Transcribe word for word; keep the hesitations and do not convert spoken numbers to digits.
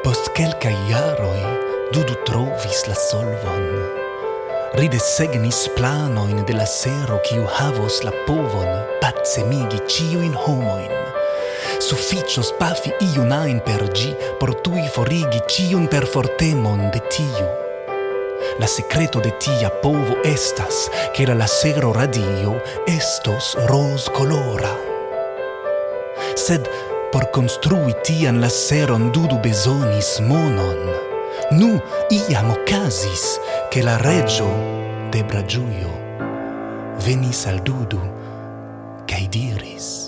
Post kelkaj jaroj Dudu trovis la solvon. Ridesegnis planojn de la sero kiu havos la povon pacemigi ĉiujn homojn. Sufiĉos pafi iun ajn per ĝi por tuj forigi ĉiun perfortemon de tiu. La secreto de tia povo estas che la lasero radio estos rozkolora. Sed por konstrui tian laseron Dudu bezonis monon. Nu iam okazis che la reĝo de Braĝujo venis al Dudu kaj diris: